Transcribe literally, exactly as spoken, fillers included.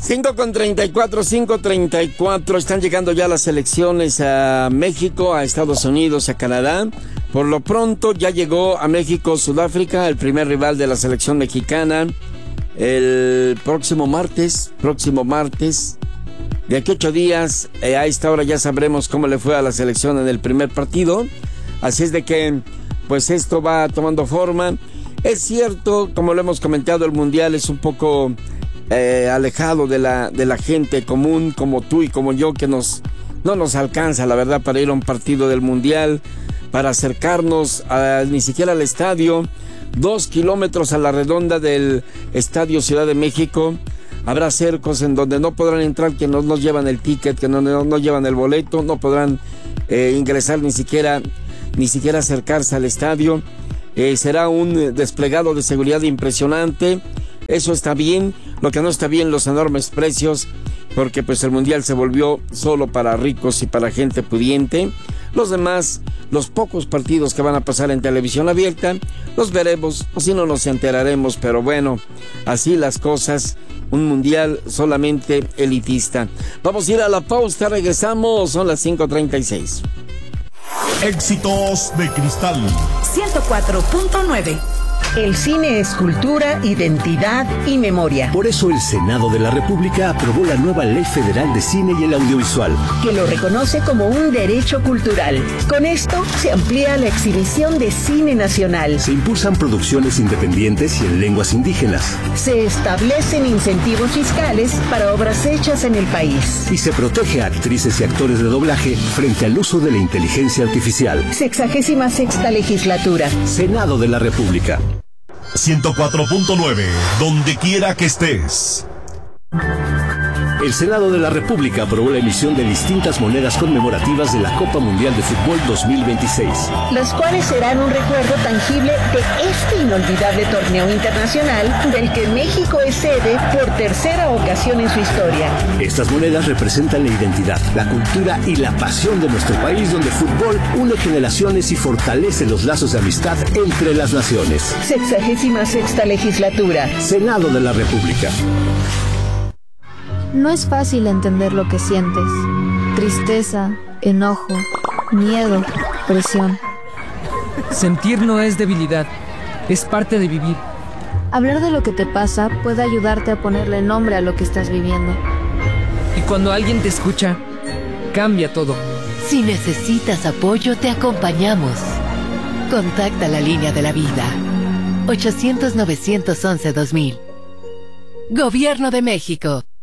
cinco con treinta y cuatro, cinco treinta y cuatro. Están llegando ya las elecciones a México, a Estados Unidos, a Canadá. Por lo pronto ya llegó a México Sudáfrica, el primer rival de la selección mexicana. El próximo martes, próximo martes, de aquí a ocho días, eh, a esta hora ya sabremos cómo le fue a la selección en el primer partido. Así es de que, pues esto va tomando forma. Es cierto, como lo hemos comentado, el Mundial es un poco eh, alejado de la, de la gente común, como tú y como yo, que nos, no nos alcanza, la verdad, para ir a un partido del Mundial, para acercarnos a, ni siquiera al estadio. Dos kilómetros a la redonda del Estadio Ciudad de México. Habrá cercos en donde no podrán entrar quienes no nos llevan el ticket, que no, no, no llevan el boleto, no podrán eh, ingresar ni siquiera, ni siquiera acercarse al estadio. Eh, será un desplegado de seguridad impresionante. Eso está bien. Lo que no está bien, los enormes precios, porque pues el Mundial se volvió solo para ricos y para gente pudiente. Los demás, los pocos partidos que van a pasar en televisión abierta, los veremos, o si no nos enteraremos, pero bueno, así las cosas. Un Mundial solamente elitista. Vamos a ir a la pausa, regresamos, son las cinco treinta y seis. Éxitos de Cristal ciento cuatro punto nueve. El cine es cultura, identidad y memoria. Por eso el Senado de la República aprobó la nueva Ley Federal de Cine y el Audiovisual, que lo reconoce como un derecho cultural. Con esto se amplía la exhibición de cine nacional. Se impulsan producciones independientes y en lenguas indígenas. Se establecen incentivos fiscales para obras hechas en el país. Y se protege a actrices y actores de doblaje frente al uso de la inteligencia artificial. Sexagésima sexta legislatura. Senado de la República. ciento cuatro punto nueve, donde quiera que estés. El Senado de la República aprobó la emisión de distintas monedas conmemorativas de la Copa Mundial de Fútbol dos mil veintiséis. Las cuales serán un recuerdo tangible de este inolvidable torneo internacional del que México es sede por tercera ocasión en su historia. Estas monedas representan la identidad, la cultura y la pasión de nuestro país, donde el fútbol une generaciones y fortalece los lazos de amistad entre las naciones. Sexagésima sexta legislatura. Senado de la República. No es fácil entender lo que sientes. Tristeza, enojo, miedo, presión. Sentir no es debilidad, es parte de vivir. Hablar de lo que te pasa puede ayudarte a ponerle nombre a lo que estás viviendo. Y cuando alguien te escucha, cambia todo. Si necesitas apoyo, te acompañamos. Contacta la línea de la vida. ochocientos, novecientos once, dos mil. Gobierno de México.